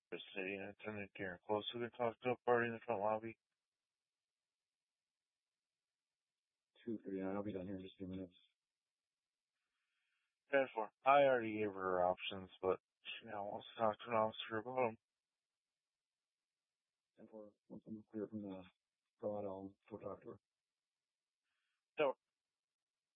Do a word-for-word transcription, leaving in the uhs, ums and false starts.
City and Attendant Karen Close, who can talk to a party in the front lobby. two thirty-nine, I'll be done here in just a few minutes. ten four. I already gave her her options, but she now wants to talk to an officer about them. ten four, once I'm clear from the fraud, I'll go talk to her. So,